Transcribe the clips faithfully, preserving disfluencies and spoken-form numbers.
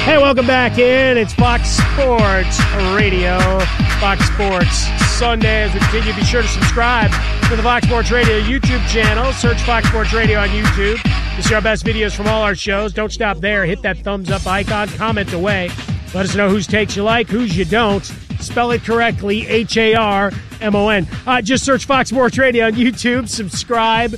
Hey, welcome back in. It's Fox Sports Radio, Fox Sports Sunday. As we continue, be sure to subscribe to the Fox Sports Radio YouTube channel. Search Fox Sports Radio on YouTube to see our best videos from all our shows. Don't stop there. Hit that thumbs up icon. Comment away. Let us know whose takes you like, whose you don't. Spell it correctly, H A R M O N. Uh, just search Fox Sports Radio on YouTube. Subscribe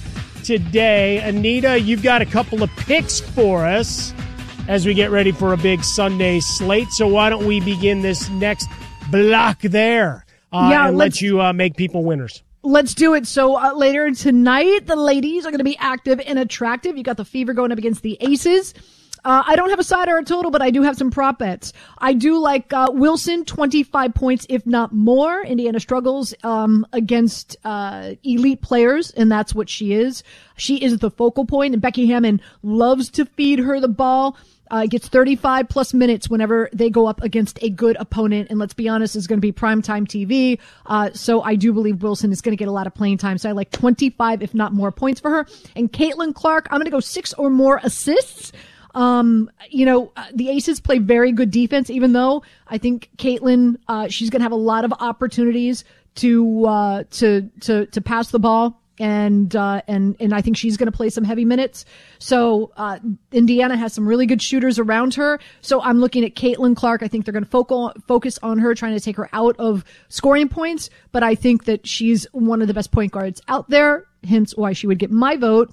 today. Anita, you've got a couple of picks for us as we get ready for a big Sunday slate. So why don't we begin this next block there uh, yeah, and let you uh, make people winners. Let's do it. So uh, later tonight, the ladies are going to be active and attractive. You got the Fever going up against the Aces. Uh, I don't have a side or a total, but I do have some prop bets. I do like uh, Wilson, twenty-five points, if not more. Indiana struggles um, against uh, elite players, and that's what she is. She is the focal point, and Becky Hammon loves to feed her the ball. Uh, gets thirty-five plus minutes whenever they go up against a good opponent. And let's be honest, it's going to be primetime T V. Uh, so I do believe Wilson is going to get a lot of playing time. So I like twenty-five, if not more, points for her. And Caitlin Clark, I'm going to go six or more assists. Um, you know, the Aces play very good defense, even though I think Caitlin, uh, she's going to have a lot of opportunities to, uh, to, to, to pass the ball. And, uh, and, and I think she's going to play some heavy minutes. So, uh, Indiana has some really good shooters around her. So I'm looking at Caitlin Clark. I think they're going to focal, focus on her, trying to take her out of scoring points. But I think that she's one of the best point guards out there, hence why she would get my vote.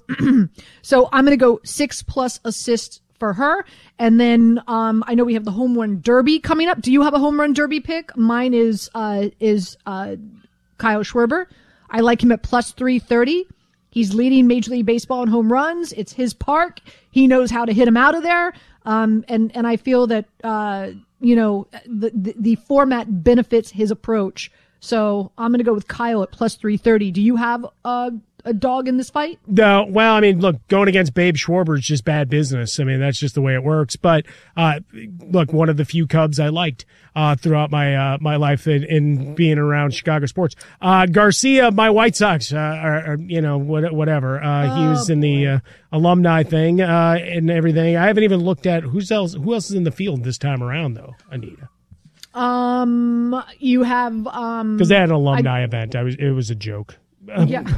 So I'm going to go six plus assists for her. And then, um, I know we have the home run derby coming up. Do you have a home run derby pick? Mine is, uh, is, uh, Kyle Schwarber. I like him at plus three thirty. He's leading Major League Baseball in home runs. It's his park. He knows how to hit him out of there. Um, and, and I feel that, uh, you know, the, the, the format benefits his approach. So I'm going to go with Kyle at plus three thirty. Do you have, uh, a dog in this fight? No, well, I mean, look, going against Babe Schwarber is just bad business. I mean, that's just the way it works. But uh, look, one of the few Cubs I liked uh, throughout my uh, my life in, in being around Chicago sports. Uh, Garcia, my White Sox, uh, are, are, you know, what, whatever. Uh, oh, he was in the uh, alumni thing uh, and everything. I haven't even looked at who's else. Who else is in the field this time around, though, Anita? Um, you have um because they had an alumni I, event. I was it was a joke. Yeah.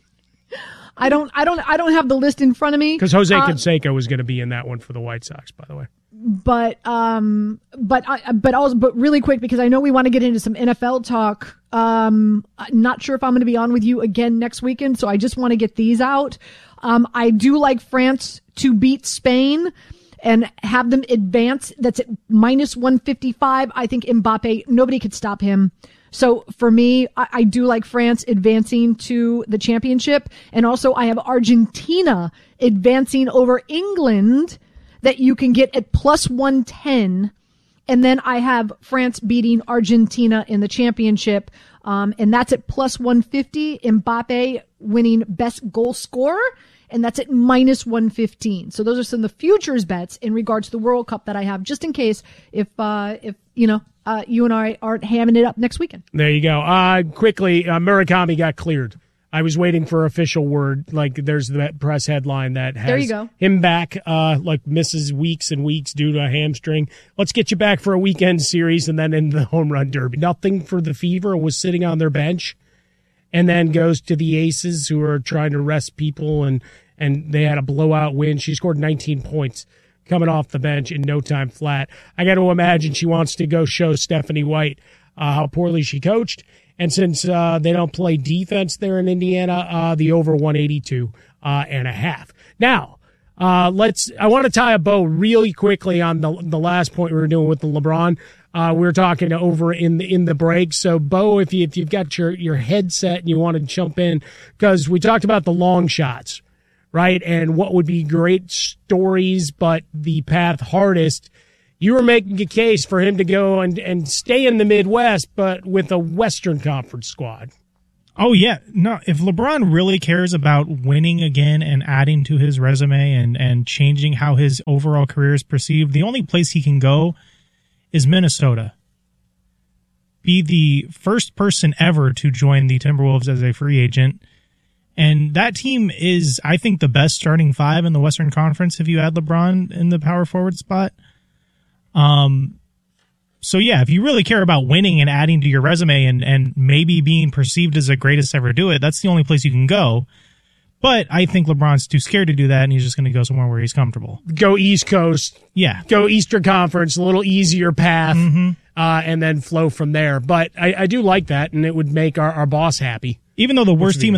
I don't, I don't, I don't have the list in front of me. Because Jose uh, Canseco was going to be in that one for the White Sox, by the way. But, um, but, I, but also, but really quick, because I know we want to get into some N F L talk. Um, I'm not sure if I'm going to be on with you again next weekend, so I just want to get these out. Um, I do like France to beat Spain and have them advance. That's at minus one fifty-five. I think Mbappe, nobody could stop him. So for me, I, I do like France advancing to the championship. And also I have Argentina advancing over England that you can get at plus one ten. And then I have France beating Argentina in the championship. Um, and that's at plus one fifty. Mbappe winning best goal scorer. And that's at minus one fifteen. So those are some of the futures bets in regards to the World Cup that I have, just in case if, uh, if, you know, uh, you and I aren't hamming it up next weekend. There you go. Uh, quickly, uh, Murakami got cleared. I was waiting for official word. Like, there's the press headline that has there you go. him back, uh, like misses weeks and weeks due to a hamstring. Let's get you back for a weekend series and then in the home run derby. Nothing for the Fever, was sitting on their bench. And then goes to the Aces, who are trying to rest people, and, and they had a blowout win. She scored nineteen points coming off the bench in no time flat. I got to imagine she wants to go show Stephanie White uh, how poorly she coached. And since uh, they don't play defense there in Indiana, uh, the over one eighty-two uh, and a half. Now, uh, let's. I want to tie a bow really quickly on the the last point we were doing with the LeBron. Uh, we were talking over in the, in the break. So, Bo, if you, if you've got your, your headset and you want to jump in, because we talked about the long shots, right? And what would be great stories, but the path hardest. You were making a case for him to go and, and stay in the Midwest, but with a Western Conference squad. Oh, yeah. No, if LeBron really cares about winning again and adding to his resume and, and changing how his overall career is perceived, the only place he can go is Minnesota. Be the first person ever to join the Timberwolves as a free agent. And that team is, I think, the best starting five in the Western Conference if you add LeBron in the power forward spot. Um, so yeah, if you really care about winning and adding to your resume and, and maybe being perceived as the greatest to ever do it, that's the only place you can go. But I think LeBron's too scared to do that, and he's just going to go somewhere where he's comfortable. Go East Coast. Yeah. Go Eastern Conference, a little easier path, mm-hmm. uh, and then flow from there. But I, I do like that, and it would make our, our boss happy. Even though the worst team in